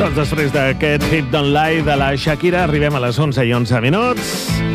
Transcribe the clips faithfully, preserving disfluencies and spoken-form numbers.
Doncs després d'aquest Hit Don't Lie de la Shakira, arribem a les onze i onze minuts.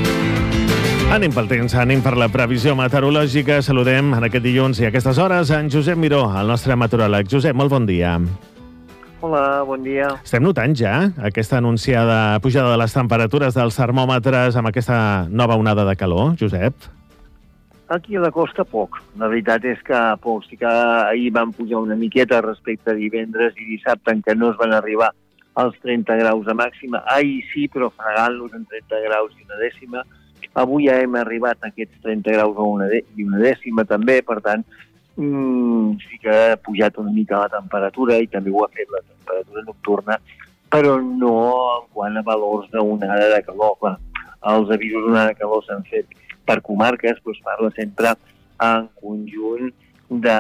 Anem pel temps, anem per la previsió meteorològica. Saludem en aquest dilluns i a aquestes hores en Josep Miró, el nostre meteoròleg. Josep, molt bon dia. Hola, bon dia. Estem notant ja aquesta anunciada pujada de les temperatures dels termòmetres amb aquesta nova onada de calor, Josep? Aquí a la costa poc. La veritat és que poc. Sí que ahir van pujar una miqueta respecte a divendres i dissabte, en què no es van arribar als trenta graus de màxima. Ahir sí, però fregant-los en trenta graus i una dècima. Avui ja hem arribat a aquests trenta graus una de i una dècima també, per tant, mmm, sí que ha pujat una mica la temperatura i també ho ha fet la temperatura nocturna, però no en quant a valors d'onada de calor. Clar, els avisos d'onada de calor s'han fet per comarques, doncs parla sempre en conjunt de...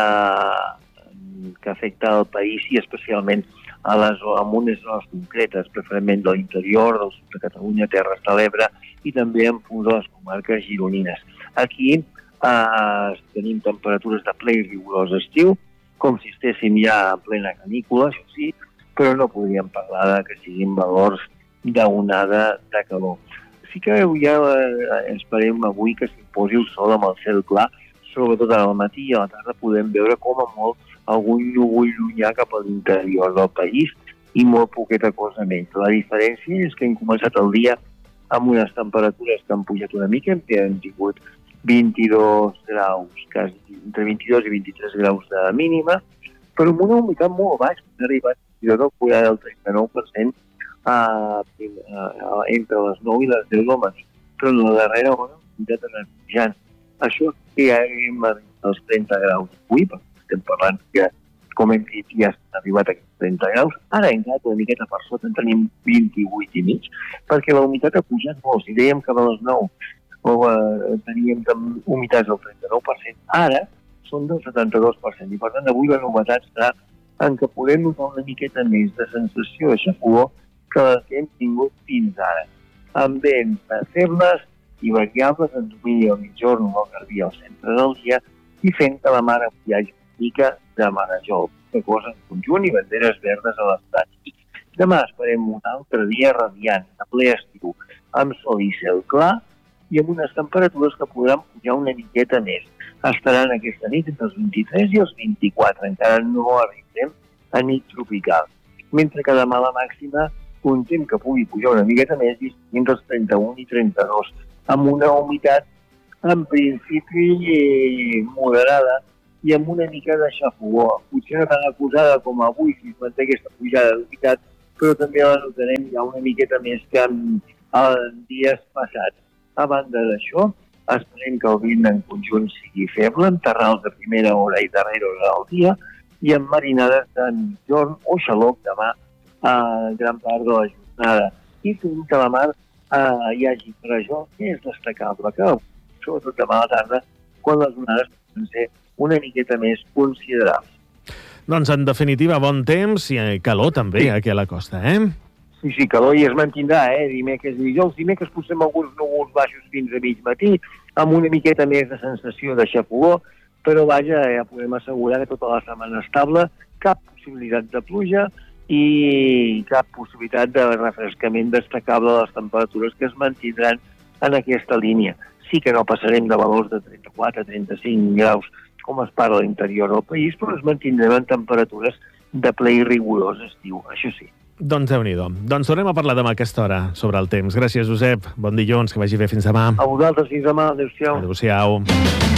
que afecta el país i especialment a les, en unes zones concretes, preferentment de l'interior, del sud de Catalunya, Terres de l'Ebre i també en punts de les comarques gironines. Aquí eh, tenim temperatures de ple i rigorós estiu, com si estéssim ja en plena canícula, això sí, però no podríem parlar de que siguin valors d'onada de calor. Sí que ja eh, esperem avui que s'imposi el sol amb el cel clar, sobretot al matí i a la tarda podem veure com a molt algun núvol llunyà cap a l'interior del país i molt poqueta cosa menys. La diferència és que hem començat el dia amb unes temperatures que han pujat una mica, que han tingut vint-i-dos graus, quasi, entre vint-i-dos i vint-i-tres graus de mínima, però amb una humitat molt baixa, que ha arribat al quaranta del trenta-nou per cent Uh, uh, entre les nou i les deu del matí, però en la darrera hora ja t'anem pujant. Això que ja hem arribat als trenta graus avui, perquè estem parlant que, com hem dit, ja s'ha arribat a trenta graus, ara hem quedat una miqueta per sota, en tenim vint-i-vuit i mig, perquè la humitat ha pujat molt. Si dèiem que a les nou uh, teníem humitats del trenta-nou per cent, ara són del setanta-dos per cent, i per tant avui la novetat serà en què podem notar una miqueta més de sensació de xafogor que les que hem tingut fins ara, amb vents febles i variables en domini al mitjorn o al garbí al centre del dia i fent que la mar hi hagi una mica de marejol, que cosa en conjunt i banderes verdes a l'estat. Demà esperem un altre dia radiant, a ple estiu, amb sol i cel clar i amb unes temperatures que podran pujar una miqueta més. Estaran aquesta nit entre els vint-i-tres i els vint-i-quatre, encara no arribem a nit tropical. Mentre que demà la màxima contem que pugui pujar una miqueta més i entre els trenta-un i trenta-dos, amb una humitat en principi moderada i amb una mica de xafogor. Potser no tan acusada com avui si es manté aquesta pujada d'humitat, però també la notarem ja una miqueta més que en, en dies passats. A banda d'això, esperem que el vent en conjunt sigui feble, amb terrals de primera hora i darrera hora del dia i amb marinades de mitjorn o xaloc demà a gran part de la jornada. I fent que la mar eh, hi hagi per això, que és destacable, que sobretot demà a la tarda, quan les onades poden ser una miqueta més considerables. Doncs, en definitiva, bon temps i calor també, sí, aquí a la costa, eh? Sí, sí, calor i es mantindrà, eh? Dimecres i dijous. Dimecres potser amb alguns núvols baixos fins a mig matí, amb una miqueta més de sensació de xafogor, però vaja, ja podem assegurar que tota la setmana estable, cap possibilitat de pluja i cap possibilitat de refrescament destacable de les temperatures que es mantindran en aquesta línia. Sí que no passarem de valors de trenta-quatre a trenta-cinc graus com es parla a l'interior del país, però es mantindrem en temperatures de ple i rigorós estiu, això sí. Doncs Déu-n'hi-do. Doncs tornem a parlar demà a aquesta hora sobre el temps. Gràcies, Josep. Bon dilluns, que vagi bé fins demà. A vosaltres fins demà. Adéu-siau. Adéu-siau.